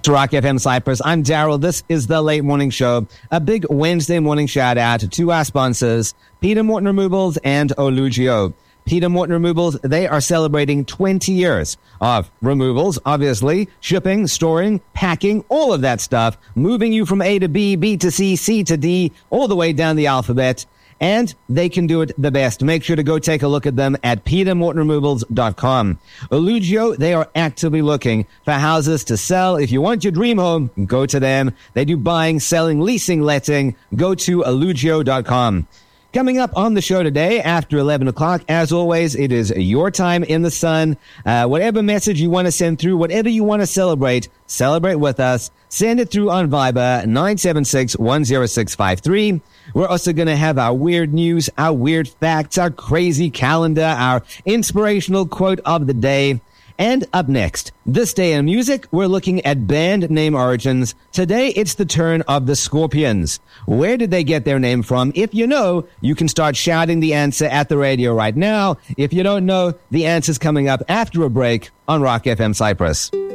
to Rock FM Cyprus. I'm Daryl. This is the Late Morning Show. A big Wednesday morning shout out to our sponsors, Peter Morton Removals and Olugio. Peter Morton Removals, they are celebrating 20 years of removals, obviously, shipping, storing, packing, all of that stuff, moving you from A to B, B to C, C to D, all the way down the alphabet. And they can do it the best. Make sure to go take a look at them at petermortonremovals.com. Olugio, they are actively looking for houses to sell. If you want your dream home, go to them. They do buying, selling, leasing, letting. Go to olugio.com. Coming up on the show today after 11 o'clock, as always, it is your time in the sun. Whatever message you want to send through, whatever you want to celebrate with us. Send it through on Viber, 976-10653. We're also going to have our weird news, our weird facts, our crazy calendar, our inspirational quote of the day. And up next, this day in music, we're looking at band name origins. Today, it's the turn of the Scorpions. Where did they get their name from? If you know, you can start shouting the answer at the radio right now. If you don't know, the answer's coming up after a break on Rock FM Cyprus.